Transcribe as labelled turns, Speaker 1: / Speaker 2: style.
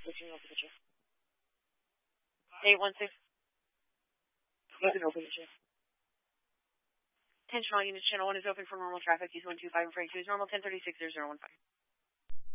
Speaker 1: switching over the shift.
Speaker 2: 816.
Speaker 1: Open the shift.
Speaker 2: Attention all units, channel 1 is open for normal traffic. Use 125 and freight 2 is normal, 1036-0015.